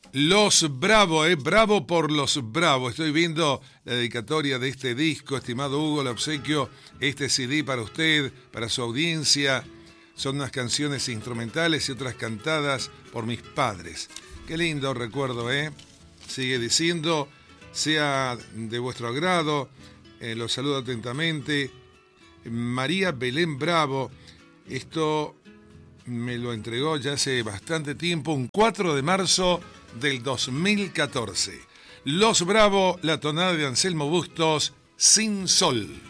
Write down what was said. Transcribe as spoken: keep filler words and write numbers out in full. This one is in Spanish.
Los Bravo, eh, bravo por los Bravo. Estoy viendo la dedicatoria de este disco, estimado Hugo, le obsequio este C D para usted, para su audiencia. Son unas canciones instrumentales y otras cantadas por mis padres. Qué lindo recuerdo, ¿eh? Sigue diciendo, sea de vuestro agrado, eh, los saludo atentamente. María Belén Bravo, esto me lo entregó ya hace bastante tiempo, un cuatro de marzo del dos mil catorce. Los Bravo, la tonada de Anselmo Bustos, Sin Sol.